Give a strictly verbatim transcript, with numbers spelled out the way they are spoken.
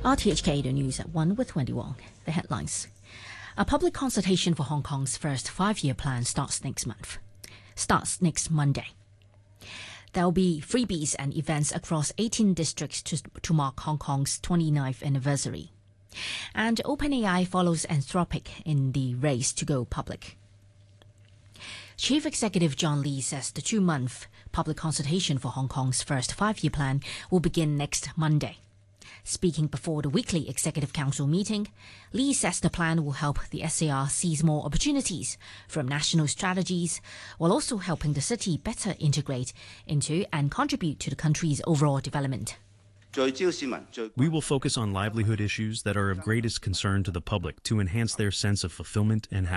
R T H K, the news at one with Wendy Wong. The headlines. A public consultation for Hong Kong's first five-year plan starts next month. Starts next Monday. There will be freebies and events across eighteen districts to, to mark Hong Kong's twenty-ninth anniversary. And OpenAI follows Anthropic in the race to go public. Chief Executive John Lee says the two-month public consultation for Hong Kong's first five-year plan will begin next Monday. Speaking before the weekly Executive Council meeting, Lee says the plan will help the S A R seize more opportunities from national strategies, while also helping the city better integrate into and contribute to the country's overall development. We will focus on livelihood issues that are of greatest concern to the public to enhance their sense of fulfillment and happiness.